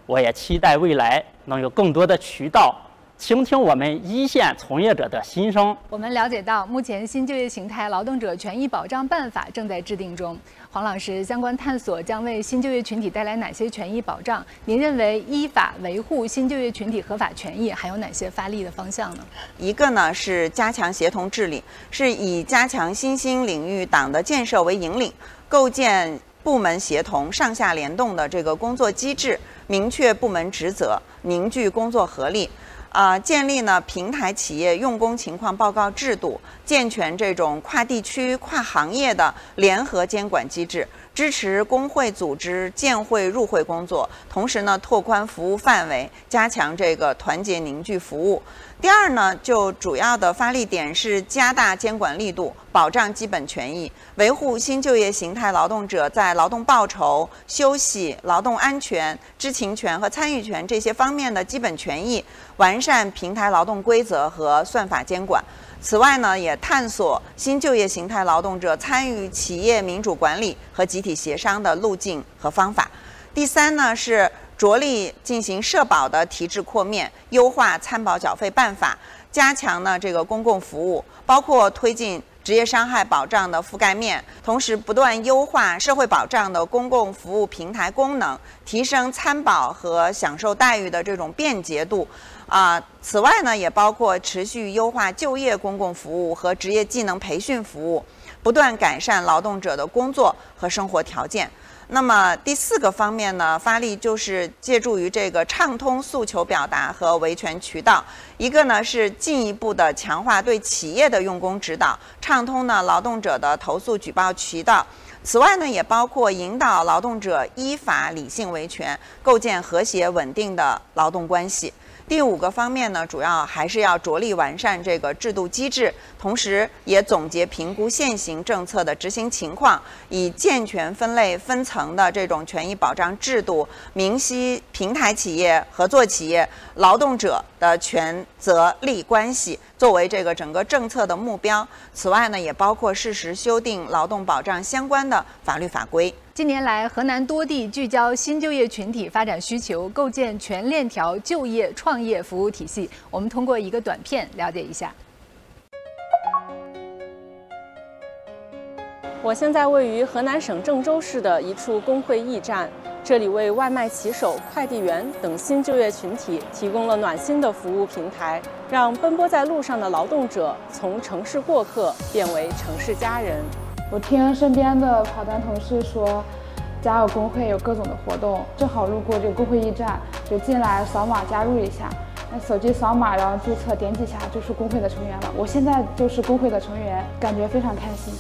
我也期待未来能有更多的渠道倾听我们一线从业者的心声。 我们了解到，目前新就业形态劳动者权益保障办法正在制定中。黄老师，相关探索将为新就业群体带来哪些权益保障？您认为依法维护新就业群体合法权益还有哪些发力的方向呢？ 一个呢是加强协同治理，是以加强新兴领域党的建设为引领，构建部门协同、上下联动的这个工作机制，明确部门职责，凝聚工作合力。建立呢平台企业用工情况报告制度，健全这种跨地区、跨行业的联合监管机制，支持工会组织建会入会工作，同时呢拓宽服务范围，加强这个团结凝聚服务。第二呢，就主要的发力点是加大监管力度，保障基本权益，维护新就业形态劳动者在劳动报酬、休息、劳动安全、知情权和参与权这些方面的基本权益，完善平台劳动规则和算法监管。此外呢，也探索新就业形态劳动者参与企业民主管理和集体协商的路径和方法。第三呢，是着力进行社保的提质扩面，优化参保缴费办法，加强呢这个公共服务，包括推进职业伤害保障的覆盖面，同时不断优化社会保障的公共服务平台功能，提升参保和享受待遇的这种便捷度。此外呢，也包括持续优化就业公共服务和职业技能培训服务，不断改善劳动者的工作和生活条件。那么第四个方面呢，发力就是借助于这个畅通诉求表达和维权渠道。一个呢是进一步的强化对企业的用工指导，畅通呢劳动者的投诉举报渠道。此外呢，也包括引导劳动者依法理性维权，构建和谐稳定的劳动关系。第五个方面呢，主要还是要着力完善这个制度机制，同时也总结评估现行政策的执行情况，以健全分类分层的这种权益保障制度，明晰平台企业、合作企业、劳动者的权责利关系，作为这个整个政策的目标。此外呢，也包括适时修订劳动保障相关的法律法规。 近年来，河南多地聚焦新就业群体发展需求，构建全链条就业创业服务体系。我们通过一个短片了解一下。 我现在位于河南省郑州市的一处工会驿站，这里为外卖骑手、快递员等新就业群体提供了暖心的服务平台，让奔波在路上的劳动者从城市过客变为城市佳人。 我听身边的跑团同事说，加入工会有各种的活动，正好路过这个工会驿站，就进来扫码加入一下。那手机扫码，然后注册，点几下就是工会的成员了。我现在就是工会的成员，感觉非常开心。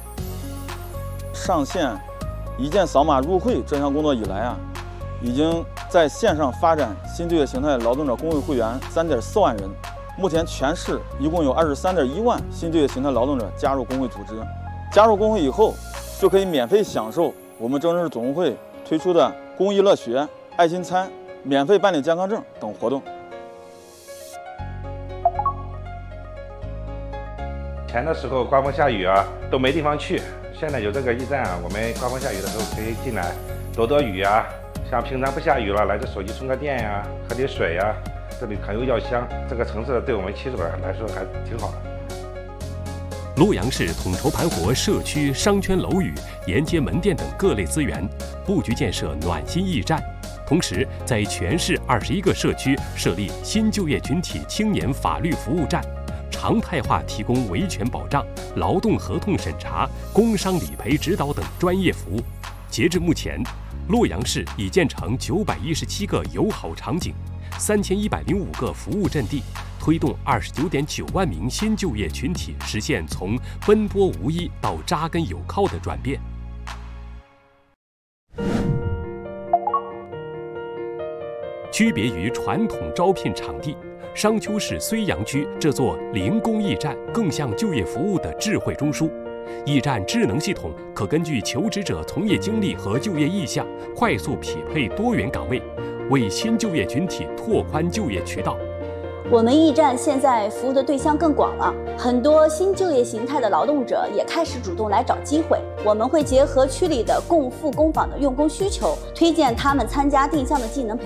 上线一键扫码入会这项工作以来啊，已经在线上发展新就业形态劳动者工会会员3.4万人。目前全市一共有23.1万新就业形态劳动者加入工会组织。加入工会以后，就可以免费享受我们郑州市总工会推出的公益乐学、爱心餐、免费办理健康证等活动。 前的时候刮风下雨啊，都没地方去。现在有这个驿站啊，我们刮风下雨的时候可以进来躲躲雨啊。像平常不下雨了，来这手机充个电呀，喝点水呀。这里很有药香，这个城市对我们骑手来说还挺好的。 洛阳市统筹盘活社区、商圈楼宇、沿街门店等各类资源，布局建设暖心驿站。同时，在全市21个社区设立新就业群体青年法律服务站，常态化提供维权保障、劳动合同审查、工伤理赔指导等专业服务。截至目前，洛阳市已建成917个友好场景，3105个服务阵地，推动29.9万名新就业群体实现从奔波无依到扎根有靠的转变。区别于传统招聘场地，商丘市睢阳区这座零工驿站更像就业服务的智慧中枢。驿站智能系统可根据求职者从业经历和就业意向，快速匹配多元岗位，为新就业群体拓宽就业渠道。 我们驿站现在服务的对象更广了，很多新就业形态的劳动者也开始主动来找机会。我们会结合区里的共赴工坊的用工需求，推荐他们参加定向的技能培